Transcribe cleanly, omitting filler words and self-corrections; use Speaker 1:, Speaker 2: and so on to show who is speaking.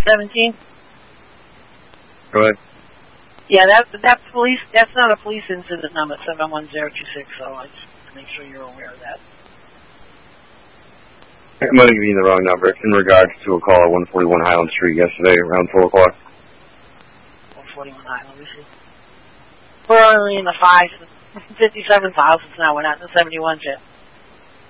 Speaker 1: 17?
Speaker 2: Go ahead.
Speaker 1: Yeah, that police, that's not a police incident number, 71026, so I just want to make sure you're aware of that.
Speaker 2: I might have given you the wrong number in regards to a call at 141 Highland Street yesterday around 4 o'clock.
Speaker 1: 141 Highland, we see. We're only in the 57,000s now, we're not in the 71s yet.